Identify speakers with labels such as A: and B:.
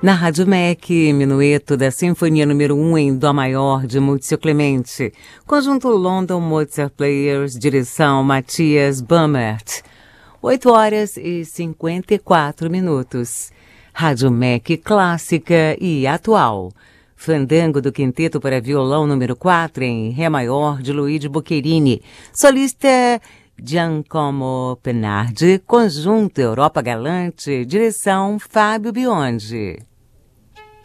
A: Na Rádio MEC, minueto da Sinfonia número 1 em Dó maior de Muzio Clemente. Conjunto London Mozart Players, direção Matthias Bammert. 8h54. Rádio MEC clássica e atual. Fandango do Quinteto para Violão número 4 em Ré maior de Luigi Boccherini. Solista Giacomo Pennardi. Conjunto Europa Galante, direção Fábio Biondi.